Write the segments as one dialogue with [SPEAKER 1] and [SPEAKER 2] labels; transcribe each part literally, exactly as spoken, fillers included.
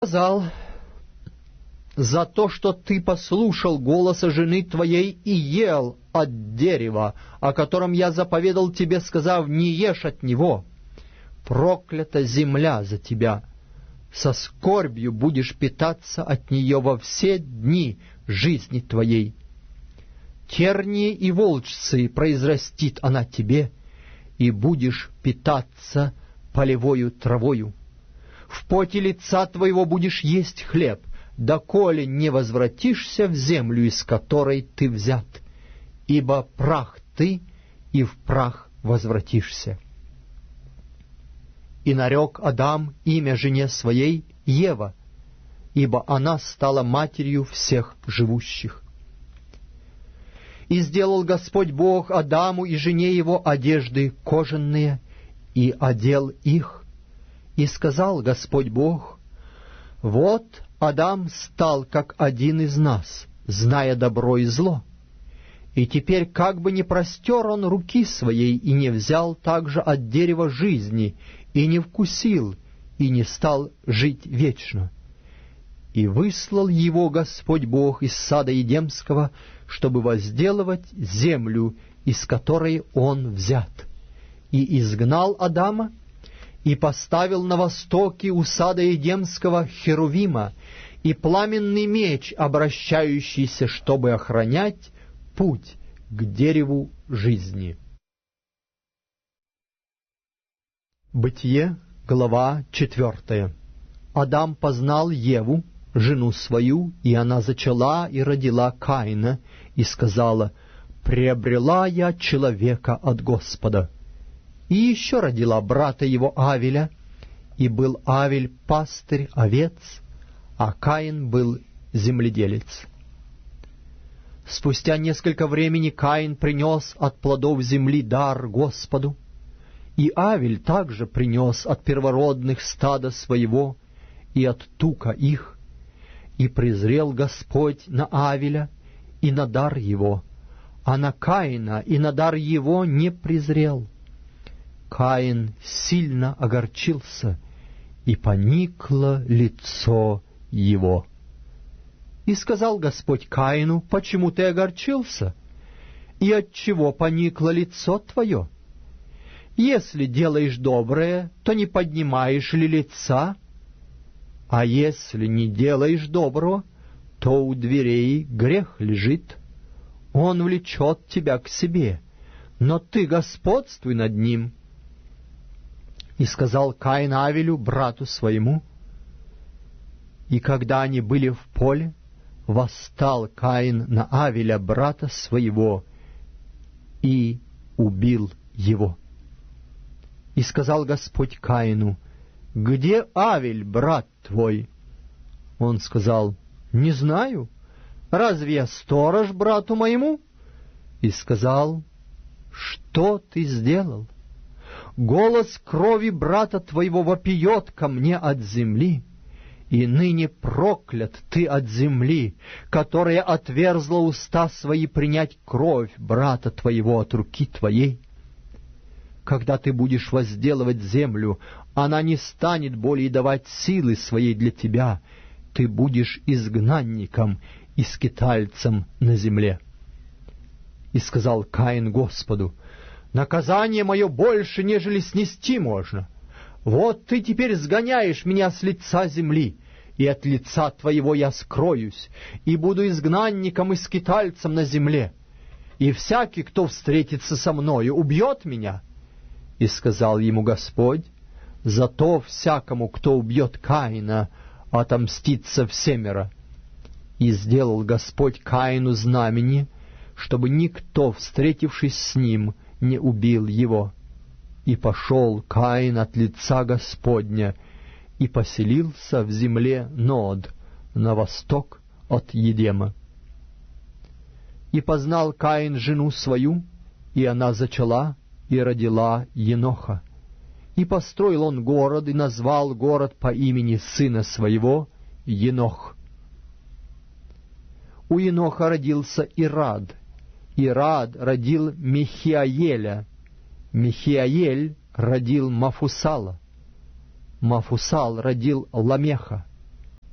[SPEAKER 1] сказал: «За то, что ты послушал голоса жены твоей и ел от дерева, о котором я заповедал тебе, сказав: не ешь от него, проклята земля за тебя, со скорбью будешь питаться от нее во все дни жизни твоей. Тернии и волчцы произрастит она тебе, и будешь питаться полевою травою. В поте лица твоего будешь есть хлеб, доколе не возвратишься в землю, из которой ты взят, ибо прах ты, и в прах возвратишься». И нарек Адам имя жене своей Ева, ибо она стала матерью всех живущих. И сделал Господь Бог Адаму и жене его одежды кожаные, и одел их. И сказал Господь Бог: «Вот Адам стал как один из нас, зная добро и зло. И теперь как бы не простер он руки своей, и не взял также от дерева жизни, и не вкусил, и не стал жить вечно. И выслал его Господь Бог из сада Едемского, чтобы возделывать землю, из которой он взят. И изгнал Адама, и поставил на востоке у сада Едемского Херувима и пламенный меч, обращающийся, чтобы охранять путь к дереву жизни». Бытие, глава четвертая. Адам познал Еву, жену свою, и она зачала и родила Каина, и сказала: «Приобрела я человека от Господа». И еще родила брата его Авеля, и был Авель пастырь овец, а Каин был земледелец. Спустя несколько времени Каин принес от плодов земли дар Господу, и Авель также принес от первородных стада своего и от тука их. И презрел Господь на Авеля и на дар его, а на Каина и на дар его не презрел. Каин сильно огорчился, и поникло лицо его. И сказал Господь Каину: «Почему ты огорчился? И отчего поникло лицо твое? Если делаешь доброе, то не поднимаешь ли лица? А если не делаешь доброго, то у дверей грех лежит. Он влечет тебя к себе, но ты господствуй над ним». И сказал Каин Авелю, брату своему. И когда они были в поле, восстал Каин на Авеля, брата своего, и убил его. И сказал Господь Каину: «Где Авель, брат твой?» Он сказал: «Не знаю. Разве я сторож брату моему?» И сказал: «Что ты сделал? Голос крови брата твоего вопиет ко мне от земли, и ныне проклят ты от земли, которая отверзла уста свои принять кровь брата твоего от руки твоей. Когда ты будешь возделывать землю, она не станет более давать силы своей для тебя, ты будешь изгнанником и скитальцем на земле». И сказал Каин Господу: «Наказание мое больше, нежели снести можно. Вот ты теперь сгоняешь меня с лица земли, и от лица твоего я скроюсь, и буду изгнанником и скитальцем на земле. И всякий, кто встретится со мною, убьет меня». И сказал ему Господь: «Зато всякому, кто убьет Каина, отомстится всемеро». И сделал Господь Каину знамение, чтобы никто, встретившись с ним, не убил его. И пошел Каин от лица Господня, и поселился в земле Нод, на восток от Едема. И познал Каин жену свою, и она зачала и родила Еноха. И построил он город, и назвал город по имени сына своего Енох. У Еноха родился Ирад. Ирад родил Михиаеля. Михиаель родил Мафусала. Мафусал родил Ламеха.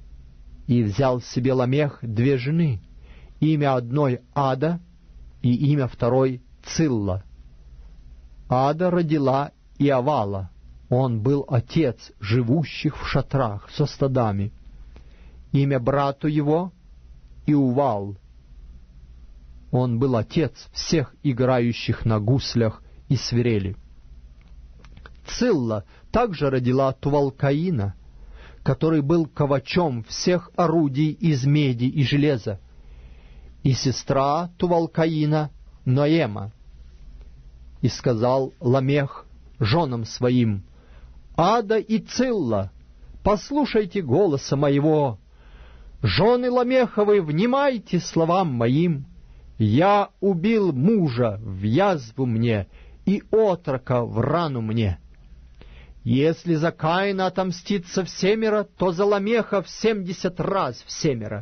[SPEAKER 1] И взял себе Ламех две жены, имя одной Ада и имя второй Цилла. Ада родила Иовала, он был отец живущих в шатрах со стадами. Имя брату его Иувал, он был отец всех играющих на гуслях и свирели. Цилла также родила Тувалкаина, который был ковачом всех орудий из меди и железа, и сестра Тувалкаина Ноема. И сказал Ламех женам своим: «Ада и Цилла, послушайте голоса моего, жены Ламеховы, внимайте словам моим. Я убил мужа в язву мне и отрока в рану мне. Если за Каина отомстится всемеро, то за Ламеха в семьдесят раз всемеро».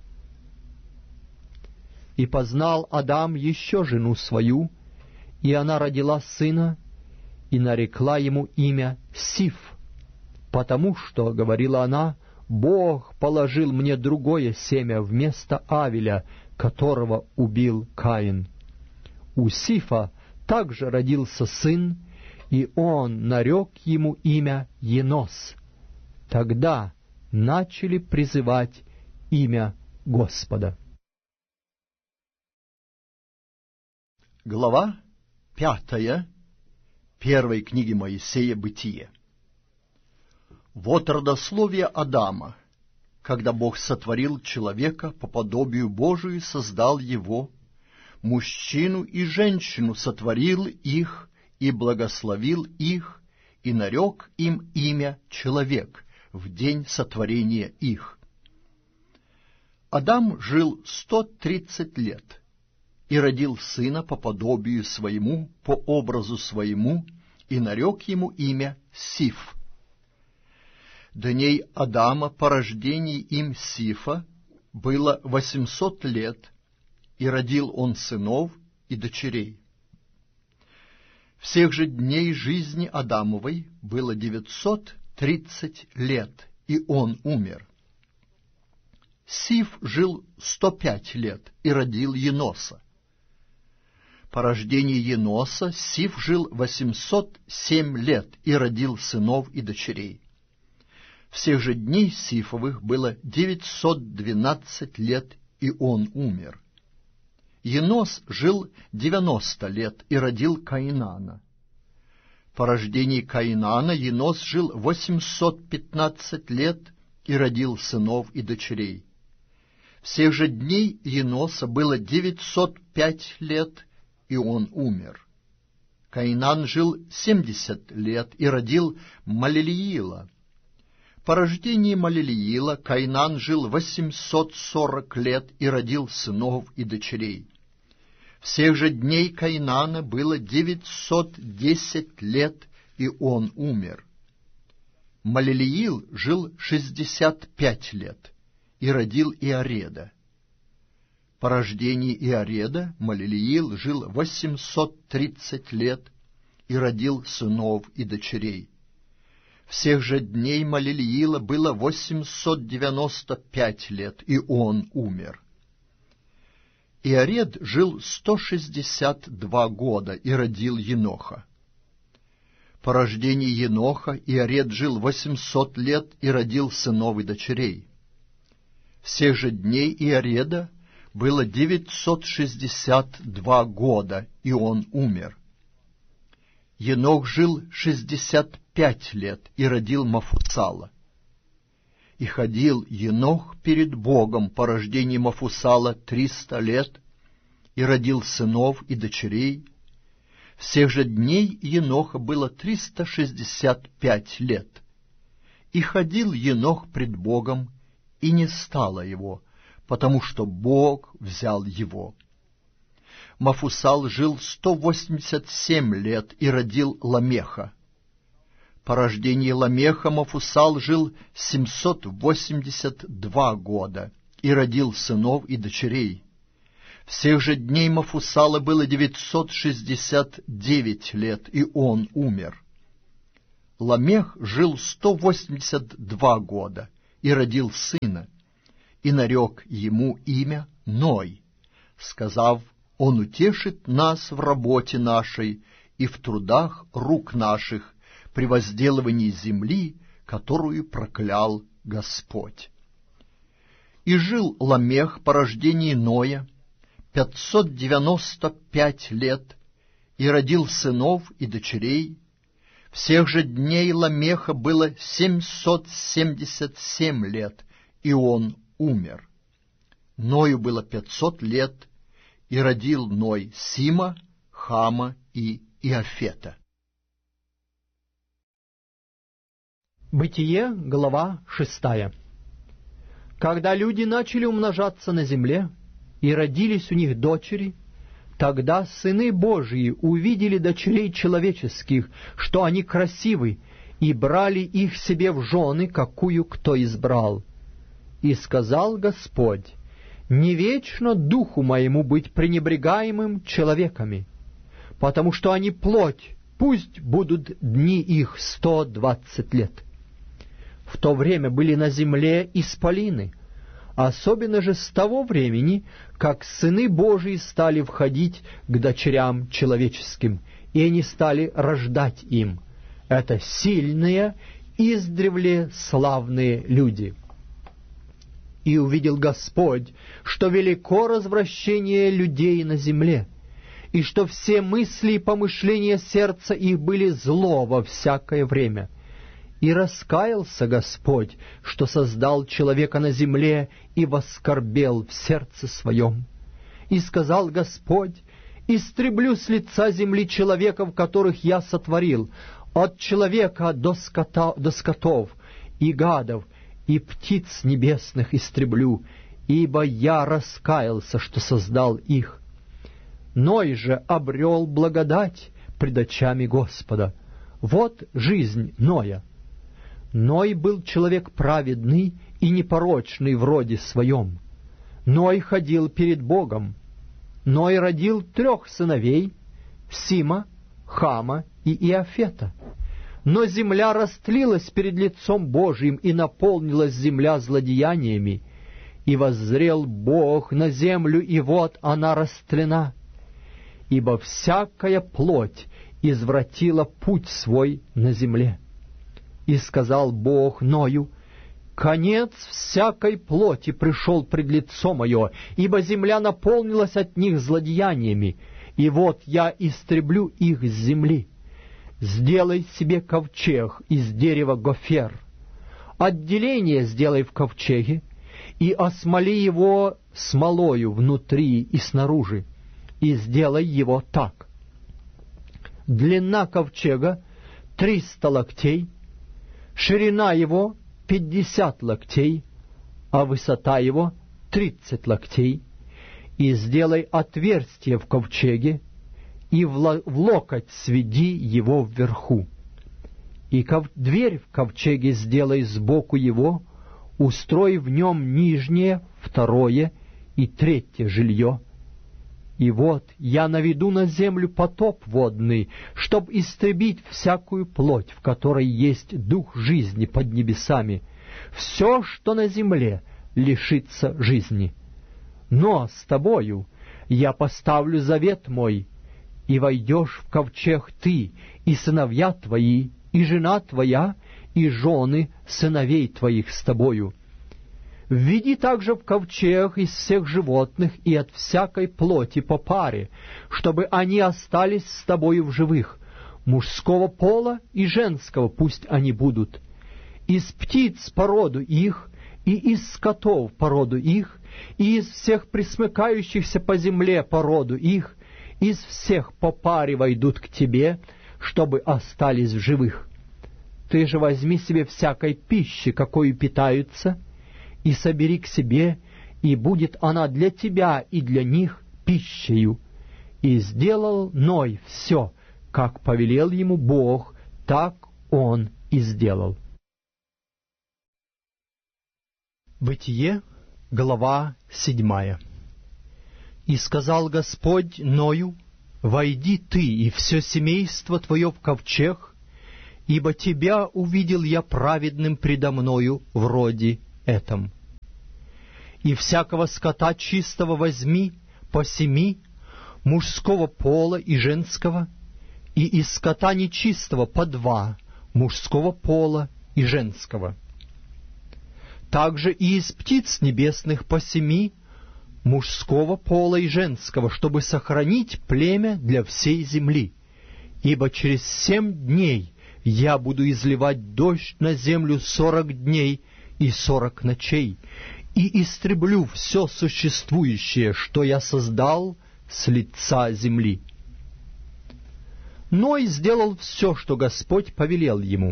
[SPEAKER 1] И познал Адам еще жену свою, и она родила сына, и нарекла ему имя Сиф, потому что, говорила она, Бог положил мне другое семя вместо Авеля, которого убил Каин. У Сифа также родился сын, и он нарек ему имя Енос. Тогда начали призывать имя Господа.
[SPEAKER 2] Глава пятая первой книги Моисея «Бытие». Вот родословие Адама. Когда Бог сотворил человека, по подобию Божию создал его, мужчину и женщину сотворил их и благословил их, и нарек им имя человек в день сотворения их. Адам жил сто тридцать лет и родил сына по подобию своему, по образу своему, и нарек ему имя Сиф. Дней Адама по рождении им Сифа было восемьсот лет, и родил он сынов и дочерей. Всех же дней жизни Адамовой было девятьсот тридцать лет, и он умер. Сиф жил сто пять лет и родил Еноса. По рождении Еноса Сиф жил восемьсот семь лет и родил сынов и дочерей. Всех же дней Сифовых было девятьсот двенадцать лет, и он умер. Енос жил девяносто лет и родил Каинана. По рождении Каинана Енос жил восемьсот пятнадцать лет и родил сынов и дочерей. Всех же дней Еноса было девятьсот пять лет, и он умер. Каинан жил семьдесят лет и родил Малелиила. По рождении Малелиила Каинан жил восемьсот сорок лет и родил сынов и дочерей. Всех же дней Каинана было девятьсот десять лет, и он умер. Малелиил жил шестьдесят пять лет и родил Иареда. По рождении Иареда Малелиил жил восемьсот тридцать лет и родил сынов и дочерей. Всех же дней Малелиила было восемьсот девяносто пять лет, и он умер. Иаред жил сто шестьдесят два года и родил Еноха. По рождении Еноха Иаред жил восемьсот лет и родил сынов и дочерей. Всех же дней Иареда было девятьсот шестьдесят два года, и он умер. Енох жил шестьдесят пять лет и родил Мафусала. И ходил Енох перед Богом по рождении Мафусала триста лет и родил сынов и дочерей. Всех же дней Еноха было триста шестьдесят пять лет. И ходил Енох пред Богом, и не стало его, потому что Бог взял его. Мафусал жил сто восемьдесят семь лет и родил Ламеха. По рождении Ламеха Мафусал жил семьсот восемьдесят два года и родил сынов и дочерей. Всех же дней Мафусала было девятьсот шестьдесят девять лет, и он умер. Ламех жил сто восемьдесят два года и родил сына, и нарек ему имя Ной, сказав: «Он утешит нас в работе нашей и в трудах рук наших, при возделывании земли, которую проклял Господь». И жил Ламех по рождении Ноя пятьсот девяносто пять лет, и родил сынов и дочерей. Всех же дней Ламеха было семьсот семьдесят семь лет, и он умер. Ною было пятьсот лет, и родил Ной Сима, Хама и Иафета.
[SPEAKER 1] Бытие, глава шестая. Когда люди начали умножаться на земле, и родились у них дочери, тогда сыны Божии увидели дочерей человеческих, что они красивы, и брали их себе в жены, какую кто избрал. И сказал Господь: «Не вечно духу моему быть пренебрегаемым человеками, потому что они плоть, пусть будут дни их сто двадцать лет». В то время были на земле исполины, особенно же с того времени, как сыны Божии стали входить к дочерям человеческим, и они стали рождать им. Это сильные, издревле славные люди. И увидел Господь, что велико развращение людей на земле, и что все мысли и помышления сердца их были зло во всякое время. И раскаялся Господь, что создал человека на земле, и воскорбел в сердце своем. И сказал Господь: «Истреблю с лица земли человеков, которых я сотворил, от человека до, скота, до скотов и гадов, и птиц небесных истреблю, ибо я раскаялся, что создал их». Ной же обрел благодать пред очами Господа. Вот жизнь Ноя. Ной был человек праведный и непорочный в роде своем. Ной ходил перед Богом. Ной родил трех сыновей: Сима, Хама и Иафета. Но земля растлилась перед лицом Божиим, и наполнилась земля злодеяниями. И воззрел Бог на землю, и вот она растлена. Ибо всякая плоть извратила путь свой на земле. И сказал Бог Ною: «Конец всякой плоти пришел пред лицо мое, ибо земля наполнилась от них злодеяниями, и вот я истреблю их с земли. Сделай себе ковчег из дерева гофер. Отделение сделай в ковчеге, и осмоли его смолою внутри и снаружи, и сделай его так. Длина ковчега триста локтей, ширина его пятьдесят локтей, а высота его тридцать локтей, и сделай отверстие в ковчеге, и в локоть сведи его вверху. И ков... дверь в ковчеге сделай сбоку его, устрой в нем нижнее, второе и третье жилье. И вот я наведу на землю потоп водный, чтоб истребить всякую плоть, в которой есть дух жизни под небесами. Все, что на земле, лишится жизни. Но с тобою я поставлю завет мой, и войдешь в ковчег ты, и сыновья твои, и жена твоя, и жены сыновей твоих с тобою. Введи также в ковчег из всех животных и от всякой плоти по паре, чтобы они остались с тобою в живых. Мужского пола и женского пусть они будут. Из птиц породу их, и из скотов породу их, и из всех пресмыкающихся по земле породу их, из всех по паре войдут к тебе, чтобы остались в живых. Ты же возьми себе всякой пищи, какою питаются, и собери к себе, и будет она для тебя и для них пищею. И сделал Ной все, как повелел ему Бог, так он и сделал. Бытие, глава седьмая. И сказал Господь Ною: «Войди ты и все семейство твое в ковчег, ибо тебя увидел я праведным предо мною в роде этом. и всякого скота чистого возьми по семи, мужского пола и женского, и из скота нечистого по два, мужского пола и женского. Также и из птиц небесных по семи, мужского пола и женского, чтобы сохранить племя для всей земли. Ибо через семь дней я буду изливать дождь на землю сорок дней и сорок ночей, и истреблю все существующее, что я создал с лица земли. Ной сделал все, что Господь повелел ему.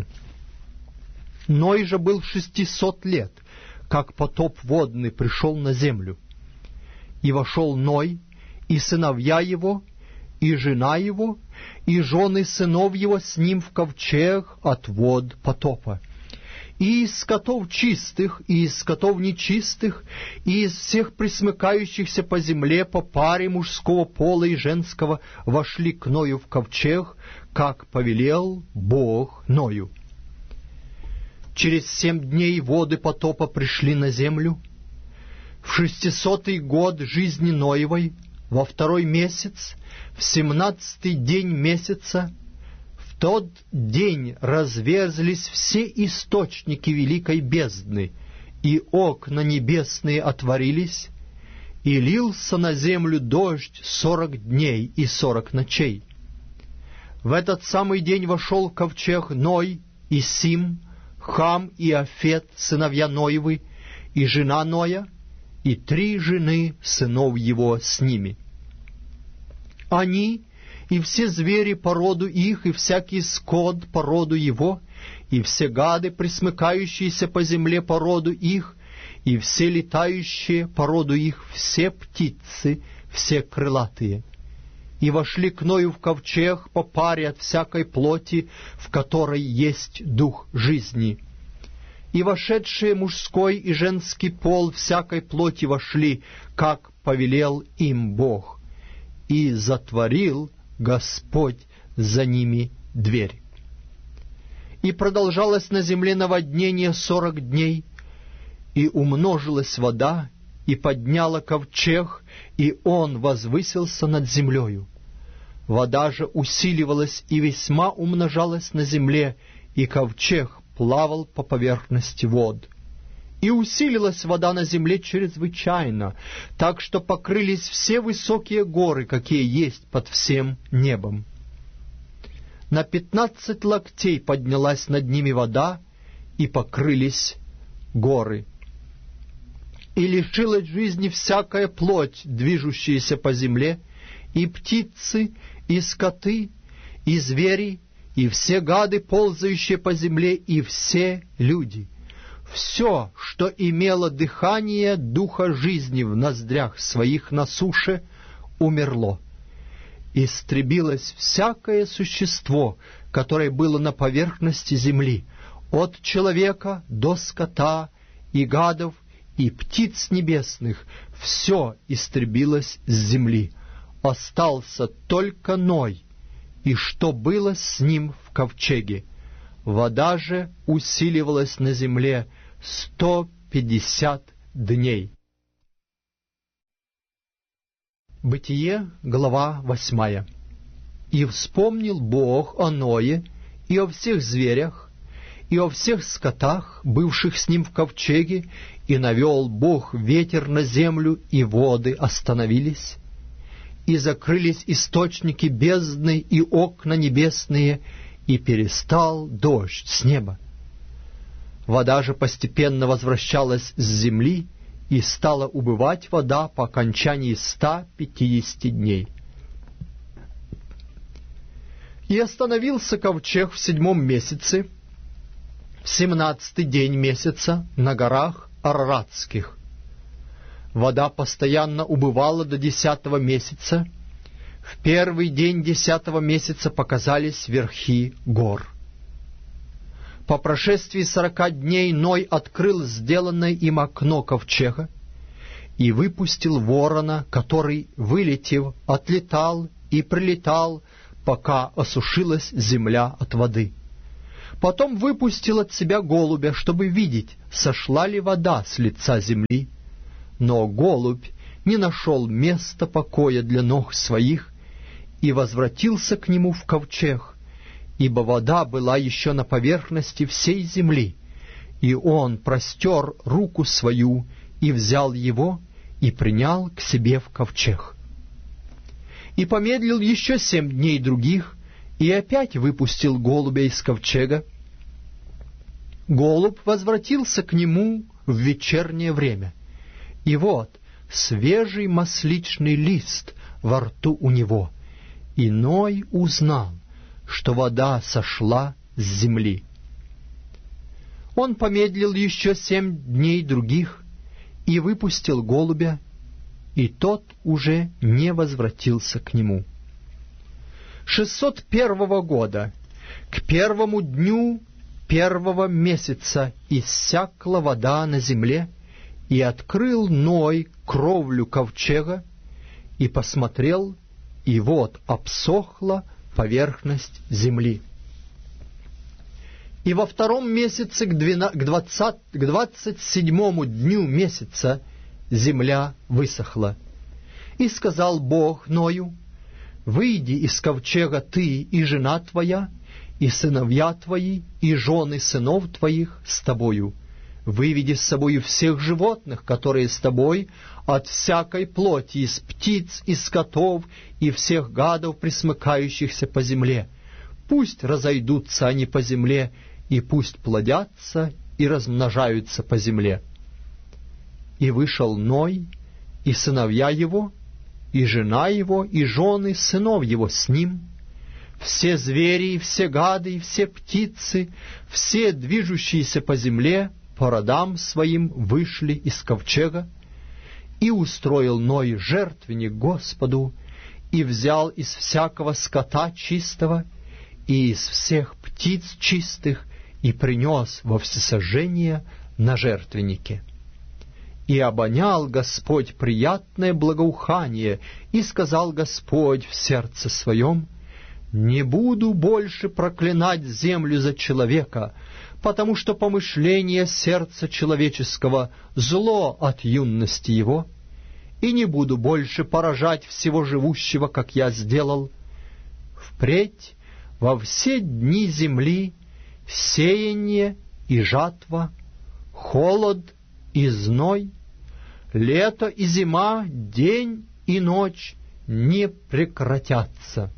[SPEAKER 1] Ной же был шестисот лет, как потоп водный пришел на землю. И вошел Ной, и сыновья его, и жена его, и жены сынов его с ним в ковчег от вод потопа. И из скотов чистых, и из скотов нечистых, и из всех пресмыкающихся по земле по паре мужского пола и женского вошли к Ною в ковчег, как повелел Бог Ною. Через семь дней воды потопа пришли на землю. В шестисотый год жизни Ноевой, во второй месяц, в семнадцатый день месяца, в тот день разверзлись все источники великой бездны, и окна небесные отворились, и лился на землю дождь сорок дней и сорок ночей. В этот самый день вошел в ковчег Ной и Сим, Хам и Афет, сыновья Ноевы, и жена Ноя, и три жены сынов его с ними. Они и все звери по роду их, и всякий скот по роду его, и все гады, пресмыкающиеся по земле по роду их, и все летающие по роду их, все птицы, все крылатые. И вошли к Ною в ковчег по паре от всякой плоти, в которой есть дух жизни. И вошедшие мужской и женский пол всякой плоти вошли, как повелел им Бог, и затворил Господь за ними дверь. И продолжалось на земле наводнение сорок дней, и умножилась вода, и подняла ковчег, и он возвысился над землею. Вода же усиливалась и весьма умножалась на земле, и ковчег плавал по поверхности вод. И усилилась вода на земле чрезвычайно, так что покрылись все высокие горы, какие есть под всем небом. На пятнадцать локтей поднялась над ними вода, и покрылись горы. И лишилась жизни всякая плоть, движущаяся по земле, и птицы, и скоты, и звери, и все гады, ползающие по земле, и все люди. Все, что имело дыхание духа жизни в ноздрях своих на суше, умерло. Истребилось всякое существо, которое было на поверхности земли, от человека до скота и гадов, и птиц небесных, все истребилось с земли. Остался только Ной, и что было с ним в ковчеге. Вода же усиливалась на земле сто пятьдесят дней. Бытие, глава восьмая. «И вспомнил Бог о Ное и о всех зверях, и о всех скотах, бывших с ним в ковчеге, и навел Бог ветер на землю, и воды остановились, и закрылись источники бездны и окна небесные, и перестал дождь с неба. Вода же постепенно возвращалась с земли, и стала убывать вода по окончании ста пятидесяти дней. И остановился ковчег в седьмом месяце, в семнадцатый день месяца, на горах Араратских. Вода постоянно убывала до десятого месяца. В первый день десятого месяца показались верхи гор. По прошествии сорока дней Ной открыл сделанное им окно ковчега и выпустил ворона, который, вылетев, отлетал и прилетал, пока осушилась земля от воды. Потом выпустил от себя голубя, чтобы видеть, сошла ли вода с лица земли. Но голубь не нашел места покоя для ног своих и возвратился к нему в ковчег, ибо вода была еще на поверхности всей земли, и он простер руку свою и взял его и принял к себе в ковчег. И помедлил еще семь дней других, и опять выпустил голубя из ковчега. Голубь возвратился к нему в вечернее время, и вот свежий масличный лист во рту у него, и Ной узнал, что вода сошла с земли. Он помедлил еще семь дней других и выпустил голубя, и тот уже не возвратился к нему. Шестьсот первого года, к первому дню первого месяца, иссякла вода на земле, и открыл Ной кровлю ковчега, и посмотрел, и вот обсохла поверхность земли. И во втором месяце, к, двенадцать, к, двадцать, к двадцать седьмому дню месяца, земля высохла. И сказал Бог Ною: «Выйди из ковчега ты и жена твоя, и сыновья твои, и жены сынов твоих с тобою. Выведи с собою всех животных, которые с тобой, от всякой плоти, из птиц, и скотов, и всех гадов, пресмыкающихся по земле. Пусть разойдутся они по земле, и пусть плодятся и размножаются по земле». И вышел Ной, и сыновья его, и жена его, и жены сынов его с ним, все звери, и все гады, и все птицы, все движущиеся по земле, по родам своим вышли из ковчега, и устроил Ной жертвенник Господу, и взял из всякого скота чистого, и из всех птиц чистых, и принес во всесожжение на жертвеннике. И обонял Господь приятное благоухание, и сказал Господь в сердце своем: «Не буду больше проклинать землю за человека, потому что помышление сердца человеческого зло от юности его, и не буду больше поражать всего живущего, как я сделал. Впредь во все дни земли сеяние и жатва, холод и зной, лето и зима, день и ночь не прекратятся».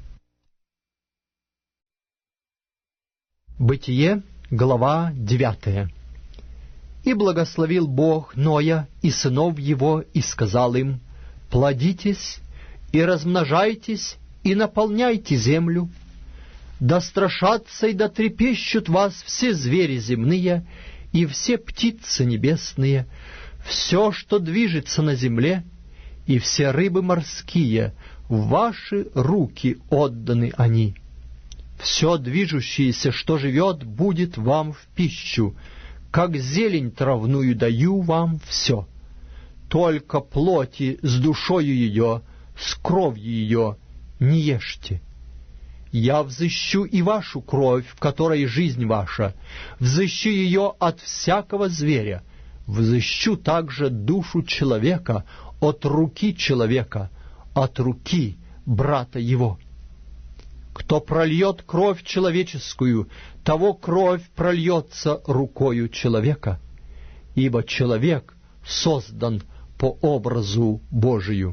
[SPEAKER 1] Бытие, глава девятая. «И благословил Бог Ноя и сынов его, и сказал им: плодитесь и размножайтесь, и наполняйте землю. Да страшатся и да трепещут вас все звери земные, и все птицы небесные, все, что движется на земле, и все рыбы морские, в ваши руки отданы они. Все движущееся, что живет, будет вам в пищу, как зелень травную даю вам все. Только плоти с душою ее, с кровью ее не ешьте. Я взыщу и вашу кровь, в которой жизнь ваша, взыщу ее от всякого зверя, взыщу также душу человека от руки человека, от руки брата его. Кто прольет кровь человеческую, того кровь прольется рукою человека, ибо человек создан по образу Божию.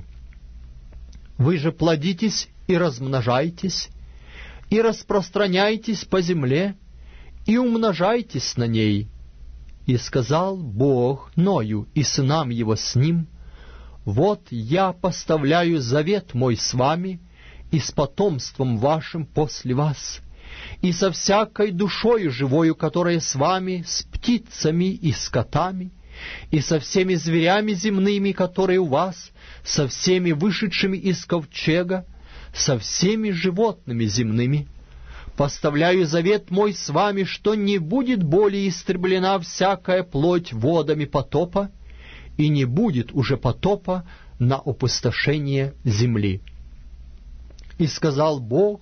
[SPEAKER 1] Вы же плодитесь и размножайтесь, и распространяйтесь по земле, и умножайтесь на ней. И сказал Бог Ною и сынам его с ним: вот я поставляю завет мой с вами и с потомством вашим после вас, и со всякой душою живою, которая с вами, с птицами и скотами, и со всеми зверями земными, которые у вас, со всеми вышедшими из ковчега, со всеми животными земными. Поставляю завет мой с вами, что не будет более истреблена всякая плоть водами потопа, и не будет уже потопа на опустошение земли. И сказал Бог: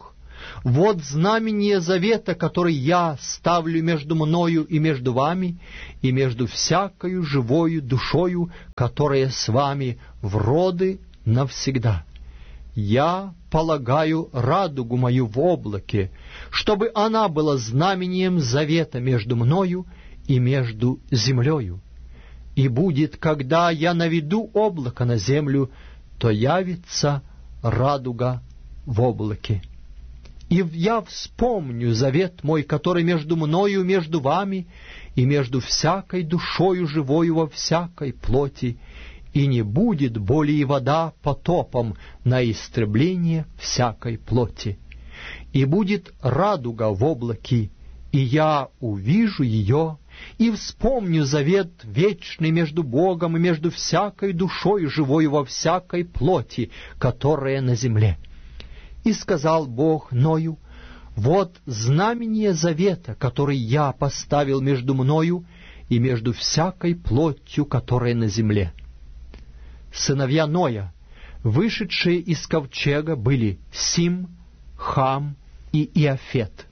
[SPEAKER 1] вот знамение завета, который я ставлю между мною и между вами, и между всякою живою душою, которая с вами в роды навсегда. Я полагаю радугу мою в облаке, чтобы она была знамением завета между мною и между землею. И будет, когда я наведу облако на землю, то явится радуга в облаке. И я вспомню завет мой, который между мною и между вами, и между всякой душою живою во всякой плоти, и не будет более вода потопом на истребление всякой плоти. И будет радуга в облаке, и я увижу ее, и вспомню завет вечный между Богом и между всякой душой живой во всякой плоти, которая на земле. И сказал Бог Ною: вот знамение завета, который я поставил между мною и между всякой плотью, которая на земле. Сыновья Ноя, вышедшие из ковчега, были Сим, Хам и Иафет.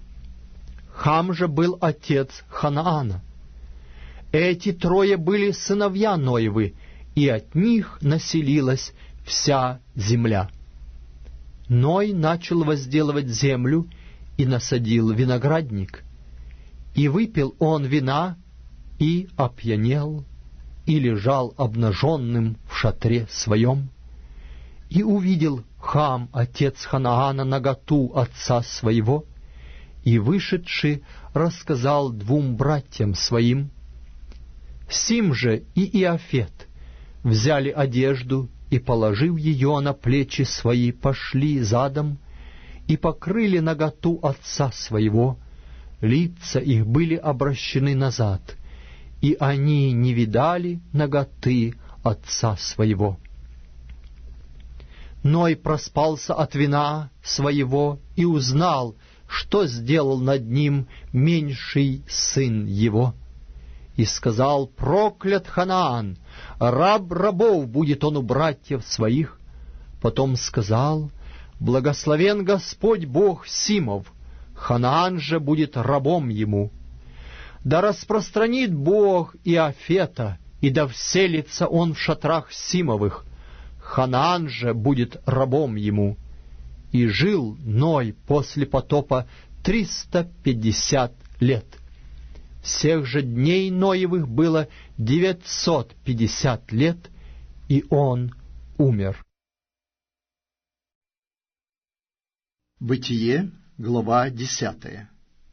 [SPEAKER 1] Хам же был отец Ханаана. Эти трое были сыновья Ноевы, и от них населилась вся земля. Ной начал возделывать землю и насадил виноградник. И выпил он вина, и опьянел, и лежал обнаженным в шатре своем. И увидел Хам, отец Ханаана, наготу отца своего, и, вышедший, рассказал двум братьям своим. Сим же и Иафет взяли одежду, и, положив ее на плечи свои, пошли задом и покрыли наготу отца своего. Лица их были обращены назад, и они не видали наготы отца своего. Ной проспался от вина своего и узнал, что сделал над ним меньший сын его. И сказал: проклят Ханаан, раб рабов будет он у братьев своих. Потом сказал: благословен Господь Бог Симов, Ханаан же будет рабом ему. Да распространит Бог Иафета, и да вселится он в шатрах Симовых, Ханаан же будет рабом ему. И жил Ной после потопа триста пятьдесят лет. Всех же дней Ноевых было девятьсот пятьдесят лет, и он умер.
[SPEAKER 2] Бытие, глава десятая.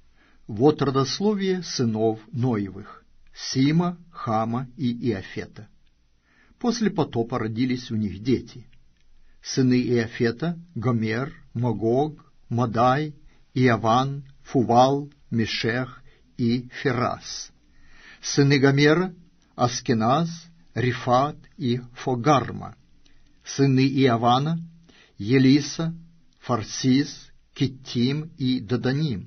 [SPEAKER 2] Вот родословие сынов Ноевых: Сима, Хама и Иафета. После потопа родились у них дети. Сыны Иафета — Гомер, Магог, Мадай, Иаван, Фувал, Мешех и Ферас. Сыны Гомера — Аскеназ, Рифат и Фогарма. Сыны Иавана — Елиса, Фарсис, Киттим и Даданим.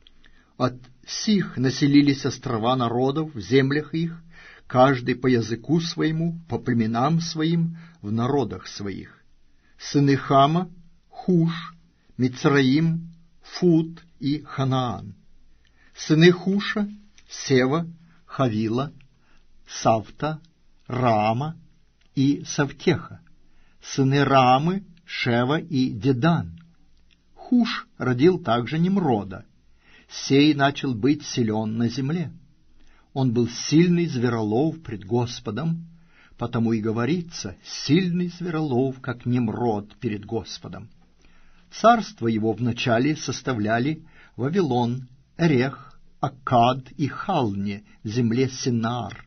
[SPEAKER 2] От сих населились острова народов в землях их, каждый по языку своему, по племенам своим, в народах своих. Сыны Хама — Хуш, Мицраим, Фут и Ханаан. Сыны Хуша — Сева, Хавила, Савта, Раама и Савтеха. Сыны Раамы — Шева и Дедан. Хуш родил также Немрода. Сей начал быть силен на земле. Он был сильный зверолов пред Господом, потому и говорится: сильный зверолов, как Немрод перед Господом. Царство его вначале составляли Вавилон, Эрех, Аккад и Халне в земле Синаар.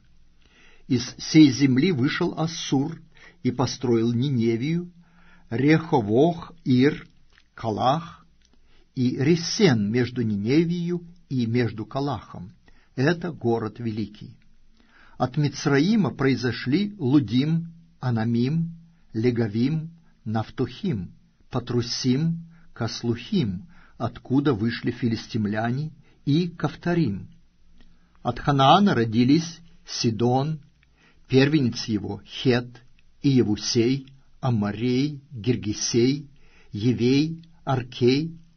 [SPEAKER 2] Из сей земли вышел Ассур и построил Ниневию, Реховох, Ир, Калах и Ресен между Ниневией и между Калахом. Это город великий. От Мицраима произошли Лудим, Анамим, Легавим, Нафтухим, Патрусим, Каслухим, откуда вышли филистимляне, и Кавторим. От Ханаана родились Сидон, первенец его Хет, Иевусей, Амарей, Гиргисей, Евей, Аркей,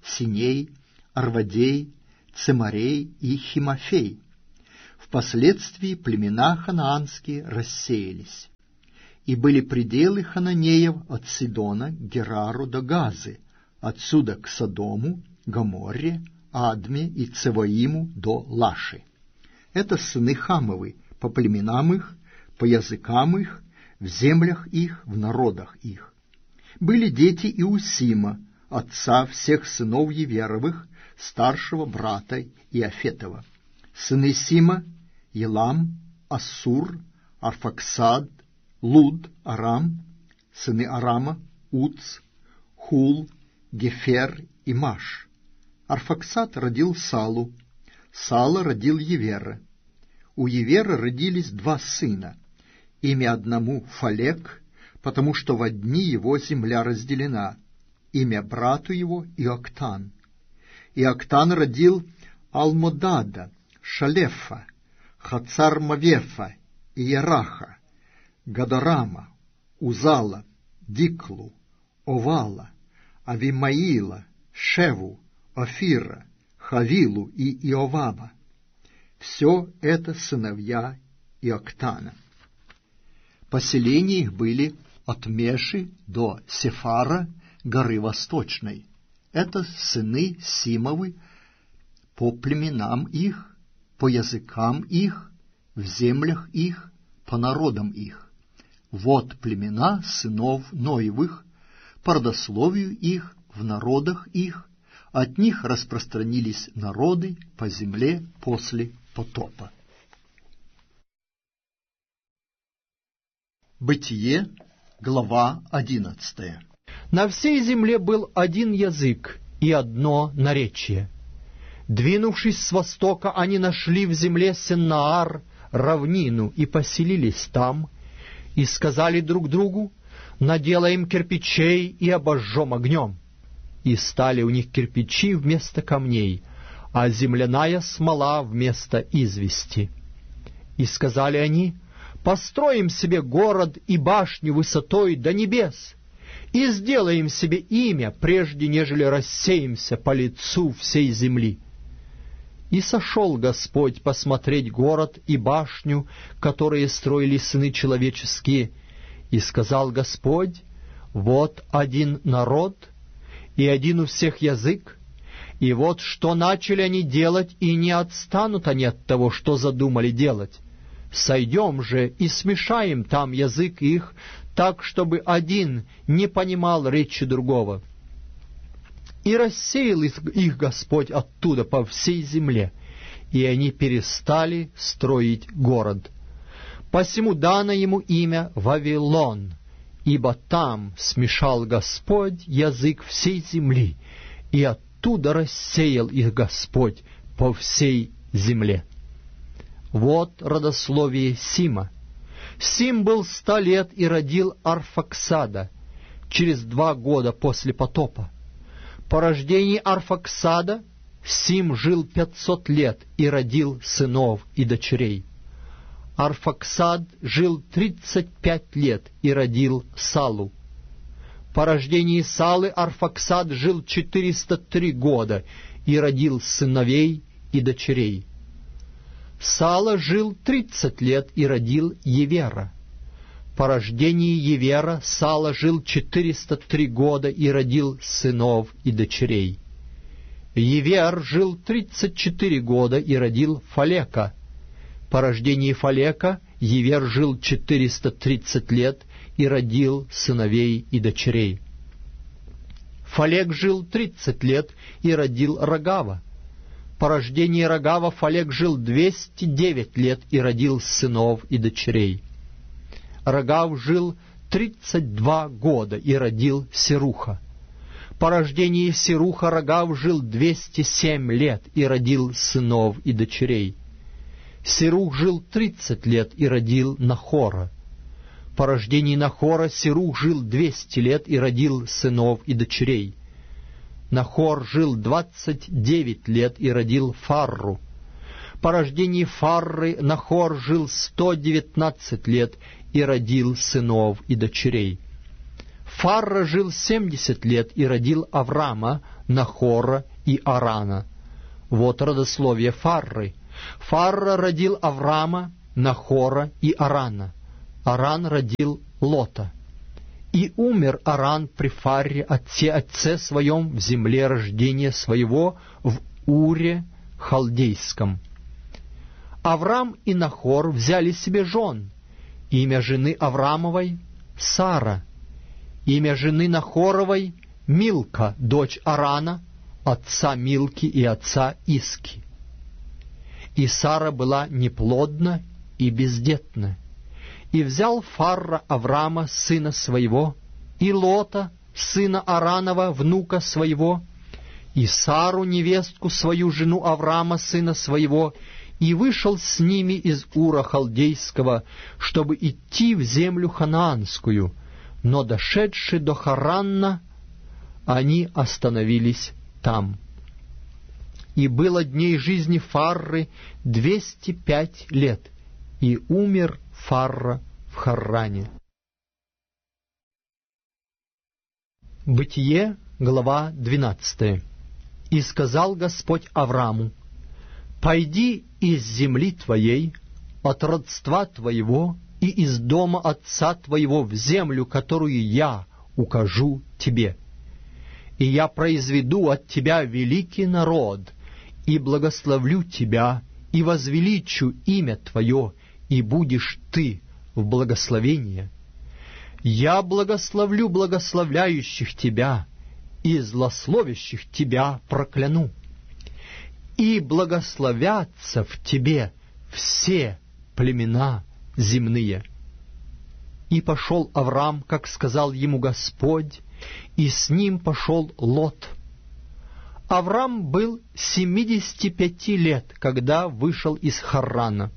[SPEAKER 2] Синей, Арвадей, Цемарей и Химофей. Впоследствии племена ханаанские рассеялись. И были пределы хананеев от Сидона к Герару до Газы, отсюда к Содому, Гоморре, Адме и Цевоиму до Лаши. Это сыны Хамовы, по племенам их, по языкам их, в землях их, в народах их. Были дети Иусима, отца всех сынов Еверовых, старшего брата Иофетова. Сыны Сима — Елам, Ассур, Арфаксад, Луд, Арам. Сыны Арама — Уц, Хул, Гефер и Маш. Арфаксад родил Салу, Сала родил Евера. У Евера родились два сына. Имя одному Фалек, потому что во дни его земля разделена. Имя брату его Иоктан. Иоктан родил Алмодада, Шалефа, Хацар-Мавефа, Иераха, Гадорама, Узала, Диклу, Овала, Авимаила, Шеву, Офира, Хавилу и Иоваба. Все это сыновья Иоктана. Поселения их были от Меши до Сефара, горы Восточной. Это сыны Симовы по племенам их, по языкам их, в землях их, по народам их. Вот племена сынов Ноевых, по родословию их, в народах их, от них распространились народы по земле после потопа. Бытие, глава одиннадцатая.
[SPEAKER 1] На всей земле был один язык и одно наречие. Двинувшись с востока, они нашли в земле Сеннаар равнину и поселились там, и сказали друг другу: наделаем кирпичей и обожжем огнем. И стали у них кирпичи вместо камней, а земляная смола вместо извести. И сказали они: построим себе город и башню высотой до небес, и сделаем себе имя, прежде нежели рассеемся по лицу всей земли. И сошел Господь посмотреть город и башню, которые строили сыны человеческие, и сказал Господь: вот один народ, и один у всех язык, и вот что начали они делать, и не отстанут они от того, что задумали делать. Сойдем же и смешаем там язык их, так, чтобы один не понимал речи другого. И рассеял их Господь оттуда по всей земле, и они перестали строить город. Посему дано ему имя Вавилон, ибо там смешал Господь язык всей земли, и оттуда рассеял их Господь по всей земле. Вот родословие Сима. Сим был ста лет и родил Арфаксада через два года после потопа. По рождении Арфаксада Сим жил пятьсот лет и родил сынов и дочерей. Арфаксад жил тридцать пять лет и родил Салу. По рождении Салы Арфаксад жил четыреста три года и родил сыновей и дочерей. Сала жил тридцать лет и родил Евера. По рождении Евера Сала жил четыреста три года и родил сынов и дочерей. Евер жил тридцать четыре года и родил Фалека. По рождении Фалека Евер жил четыреста тридцать лет и родил сыновей и дочерей. Фалек жил тридцать лет и родил Рогава. По рождении Рогава Фалек жил двести девять лет и родил сынов и дочерей. Рогав жил тридцать два года и родил Серуха. По рождении Серуха Рогав жил двести семь лет и родил сынов и дочерей. Серух жил тридцать лет и родил Нахора. По рождении Нахора Серух жил двести лет и родил сынов и дочерей. Нахор жил двадцать девять лет и родил Фарру. По рождении Фарры Нахор жил сто девятнадцать лет и родил сынов и дочерей. Фарра жил семьдесят лет и родил Аврама, Нахора и Арана. Вот родословие Фарры. Фарра родил Аврама, Нахора и Арана. Аран родил Лота. И умер Аран при Фарре, отце, отце своем, в земле рождения своего, в Уре Халдейском. Аврам и Нахор взяли себе жен. Имя жены Аврамовой — Сара. Имя жены Нахоровой — Милка, дочь Арана, отца Милки и отца Иски. И Сара была неплодна и бездетна. И взял Фарра Аврама, сына своего, и Лота, сына Аранова, внука своего, и Сару, невестку свою, жену Аврама, сына своего, и вышел с ними из Ура Халдейского, чтобы идти в землю ханаанскую, но, дошедши до Харанна, они остановились там. И было дней жизни Фарры двести пять лет, и умер Фарра в Харране. Бытие, глава двенадцатая. «И сказал Господь Авраму: пойди из земли твоей, от родства твоего и из дома отца твоего в землю, которую я укажу тебе. И я произведу от тебя великий народ, и благословлю тебя, и возвеличу имя твое, и будешь ты в благословении. Я благословлю благословляющих тебя, и злословящих тебя прокляну. И благословятся в тебе все племена земные». И пошел Аврам, как сказал ему Господь, и с ним пошел Лот. Аврам был семидесяти пяти лет, когда вышел из Харрана.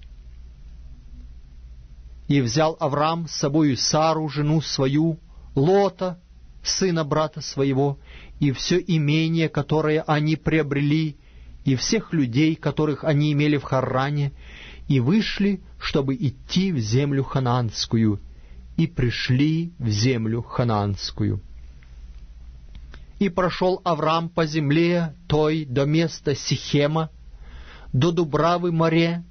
[SPEAKER 1] И взял Аврам с собою Сару, жену свою, Лота, сына брата своего, и все имение, которое они приобрели, и всех людей, которых они имели в Харране, и вышли, чтобы идти в землю ханаанскую, и пришли в землю ханаанскую. И прошел Аврам по земле той до места Сихема, до Дубравы море.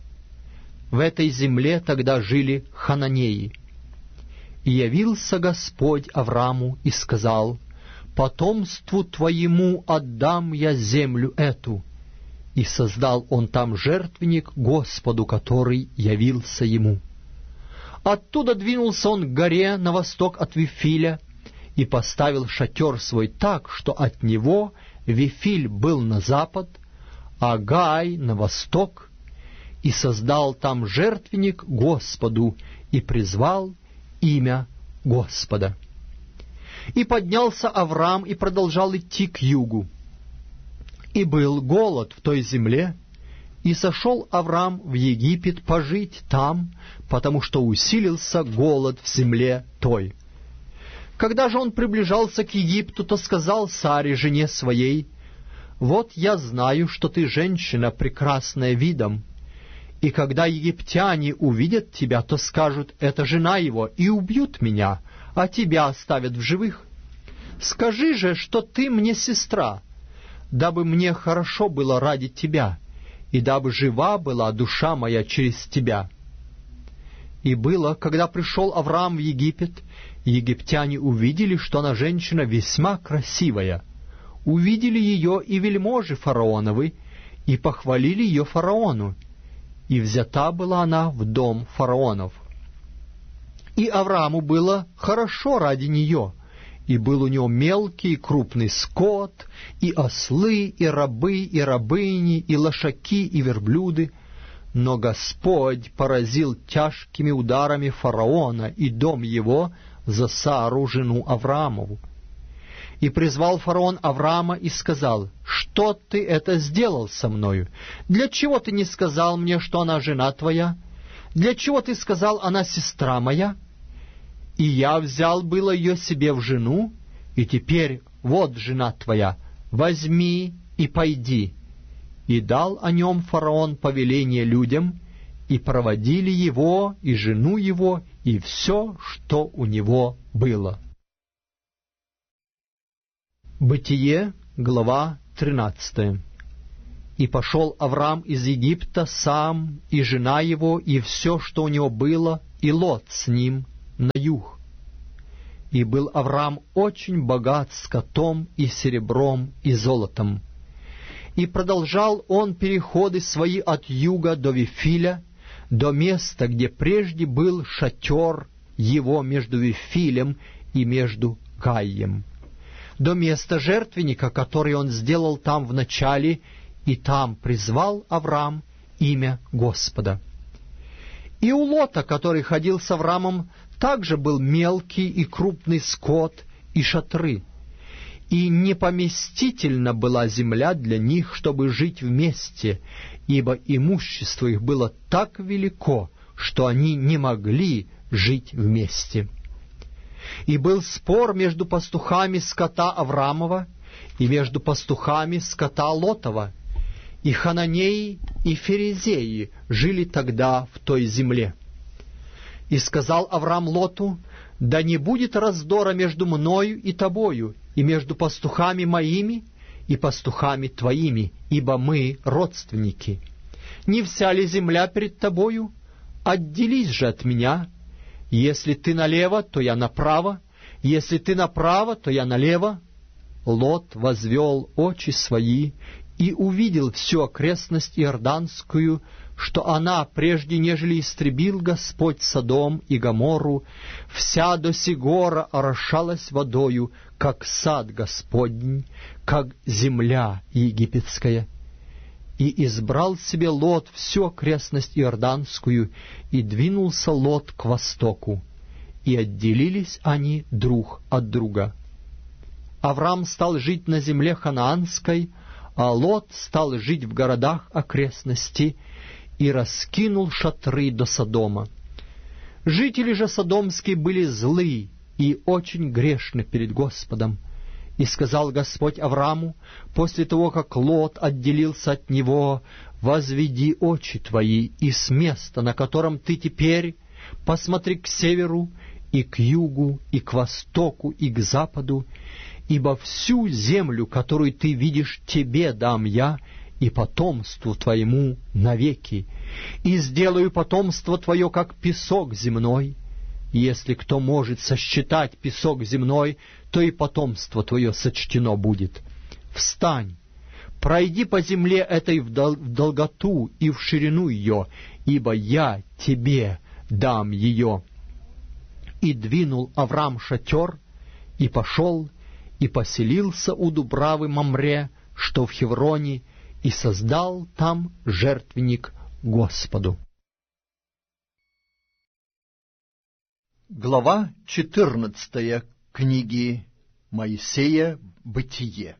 [SPEAKER 1] В этой земле тогда жили хананеи. И явился Господь Авраму и сказал: «Потомству твоему отдам я землю эту». И создал он там жертвенник Господу, который явился ему. Оттуда двинулся он к горе на восток от Вифиля, и поставил шатер свой так, что от него Вифиль был на запад, а Гаай на восток, и создал там жертвенник Господу, и призвал имя Господа. И поднялся Аврам и продолжал идти к югу. И был голод в той земле, и сошел Аврам в Египет пожить там, потому что усилился голод в земле той. Когда же он приближался к Египту, то сказал Саре, жене своей: «Вот я знаю, что ты женщина, прекрасная видом, и когда египтяне увидят тебя, то скажут: это жена его, и убьют меня, а тебя оставят в живых. Скажи же, что ты мне сестра, дабы мне хорошо было ради тебя, и дабы жива была душа моя через тебя». И было, когда пришел Авраам в Египет, египтяне увидели, что она женщина весьма красивая. Увидели ее и вельможи фараоновы, и похвалили ее фараону, и взята была она в дом фараонов. И Аврааму было хорошо ради нее, и был у него мелкий и крупный скот, и ослы, и рабы, и рабыни, и лошаки, и верблюды. Но Господь поразил тяжкими ударами фараона и дом его за Сару, жену Авраамову. И призвал фараон Авраама и сказал: «Что ты это сделал со мною? Для чего ты не сказал мне, что она жена твоя? Для чего ты сказал: она сестра моя? И я взял было ее себе в жену, и теперь вот жена твоя, возьми и пойди». И дал о нем фараон повеление людям, и проводили его, и жену его, и все, что у него было. Бытие, глава тринадцатая. «И пошел Авраам из Египта сам, и жена его, и все, что у него было, и Лот с ним на юг. И был Авраам очень богат скотом и серебром и золотом. И продолжал он переходы свои от юга до Вифиля, до места, где прежде был шатер его между Вифилем и между Гаем, до места жертвенника, который он сделал там в начале, и там призвал Авраам имя Господа. И у Лота, который ходил с Авраамом, также был мелкий и крупный скот и шатры, и непоместительна была земля для них, чтобы жить вместе, ибо имущество их было так велико, что они не могли жить вместе. И был спор между пастухами скота Авраамова и между пастухами скота Лотова, и хананеи и ферезеи жили тогда в той земле. И сказал Авраам Лоту: «Да не будет раздора между мною и тобою, и между пастухами моими и пастухами твоими, ибо мы родственники. Не вся ли земля перед тобою? Отделись же от меня. Если ты налево, то я направо, если ты направо, то я налево». Лот возвел очи свои и увидел всю окрестность Иорданскую, что она, прежде нежели истребил Господь Содом и Гоморру, вся до сего орошалась водою, как сад Господень, как земля египетская. И избрал себе Лот всю окрестность Иорданскую, и двинулся Лот к востоку, и отделились они друг от друга. Авраам стал жить на земле ханаанской, а Лот стал жить в городах окрестности и раскинул шатры до Содома. Жители же содомские были злы и очень грешны перед Господом. И сказал Господь Аврааму, после того, как Лот отделился от него: «Возведи очи твои, и с места, на котором ты теперь, посмотри к северу, и к югу, и к востоку, и к западу, ибо всю землю, которую ты видишь, тебе дам я и потомству твоему навеки, и сделаю потомство твое, как песок земной. Если кто может сосчитать песок земной, то и потомство твое сочтено будет. Встань, пройди по земле этой в долготу и в ширину ее, ибо я тебе дам ее». И двинул Авраам шатер, и пошел, и поселился у Дубравы Мамре, что в Хевроне, и создал там жертвенник Господу.
[SPEAKER 2] Глава четырнадцатая книги Моисея «Бытие».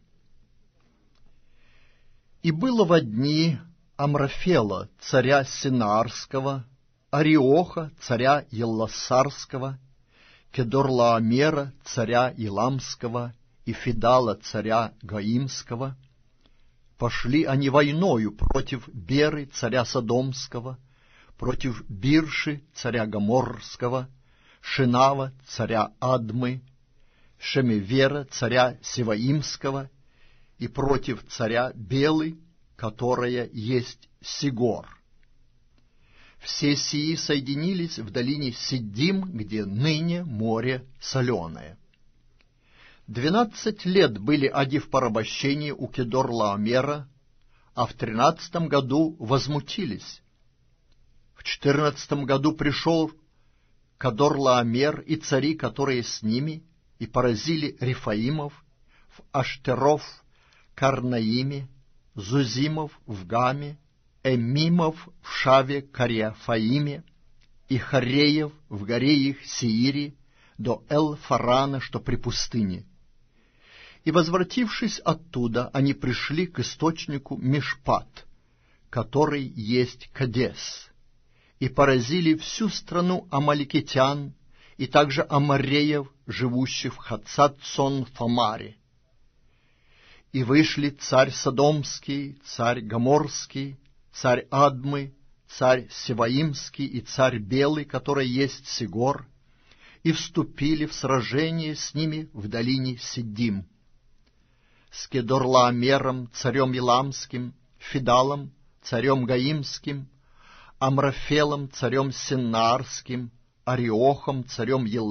[SPEAKER 2] «И было во дни Амрафела, царя Синаарского, Ариоха, царя Елласарского, Кедорлаомера, царя Иламского, и Фидала, царя Гаимского. Пошли они войною против Беры, царя Содомского, против Бирши, царя Гоморрского, Шинава, царя Адмы, Шемевера, царя Севаимского, и против царя Белы, которая есть Сигор. Все сии соединились в долине Сиддим, где ныне море соленое. Двенадцать лет были они в порабощении у Кедорлаомера, а в тринадцатом году возмутились. В четырнадцатом году пришел Кедорлаомер и цари, которые с ними, и поразили Рефаимов в Аштеров, Карнаиме, Зузимов в Гаме, Эмимов в Шаве Кариафаиме, и Хареев в горе их Сеире, до Эл-Фарана, что при пустыне. И, возвратившись оттуда, они пришли к источнику Мишпат, который есть Кадес, и поразили всю страну амаликитян, и также амореев, живущих в Хацат-Сон-Фамаре. И вышли царь Содомский, царь Гоморский, царь Адмы, царь Севаимский и царь Белый, который есть Сигор, и вступили в сражение с ними в долине Сиддим. с Кедорлаомером, царем Иламским, Фидалом, царем Гаимским, Амрафелом, царем Синнаарским, Ариохом, царем Елатом,